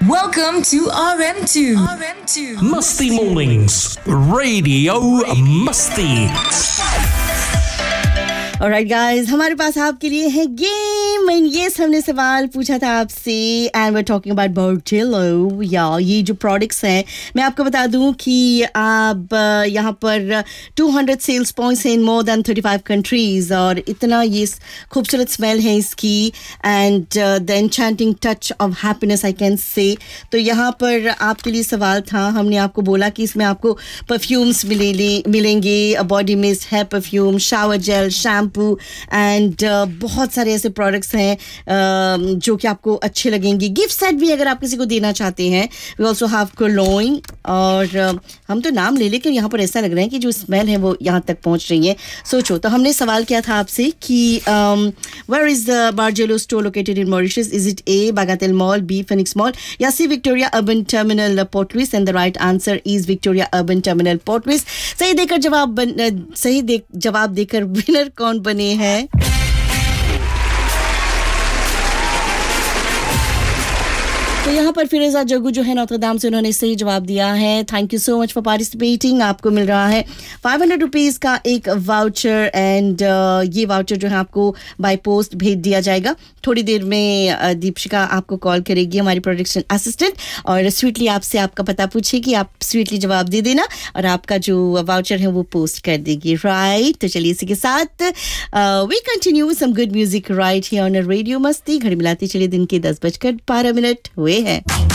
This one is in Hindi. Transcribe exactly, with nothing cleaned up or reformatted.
Welcome to R M two. R M two. Musty Mornings, Radio Musty. Alright guys, हमारे पास आपके लिए है गेम एंड यस हमने सवाल पूछा था आपसे and we are talking about बॉर्टिलो या ये जो प्रोडक्ट्स हैं मैं आपको बता दूं कि आप यहाँ पर two hundred सेल्स पॉइंट्स हैं इन मोर देन thirty-five कंट्रीज और इतना ये खूबसूरत स्मेल है इसकी and the enchanting touch of happiness I can say तो यहाँ पर आपके लिए सवाल था हमने आपको बोला कि इसमें आपको परफ्यूम्स मिले मिलेंगे body mist hair perfume shower gel shampoo and uh, बहुत सारे ऐसे प्रोडक्ट्स हैं uh, जो कि आपको अच्छे लगेंगे गिफ्ट सेट भी अगर आप किसी को देना चाहते हैं वी आल्सो हैव कोलोन और uh, हम तो नाम ले लेकिन यहाँ पर ऐसा लग रहा है कि जो स्मेल है वो यहाँ तक पहुँच रही है सोचो तो हमने सवाल किया था आपसे कि where is the बार्जेलो store located in Mauritius is it A बागातेल mall B Phoenix mall या सी Victoria urban terminal port Louis and the right answer is Victoria urban terminal port Louis सही देकर जवाब सही दे, जवाब देकर विनर कौन बने हैं तो यहाँ पर फिरोजा जग्गू जो है नौतरदाम से उन्होंने सही जवाब दिया है thank you so much for participating आपको मिल रहा है five hundred रुपीस का एक वाउचर एंड uh, ये वाउचर जो है आपको बाय पोस्ट भेज दिया जाएगा थोड़ी देर में uh, दीपिका आपको कॉल करेगी हमारी प्रोडक्शन असिस्टेंट और स्वीटली आपसे आपका पता पूछेगी आप स्वीटली जवाब दे देना और आपका जो वाउचर है वो पोस्ट कर देगी राइट तो चलिए इसी के साथ we continue some good music right here on radio मस्ती घड़ी मिलाती चलिए दिन के दस बजकर बारह मिनट हुए हैं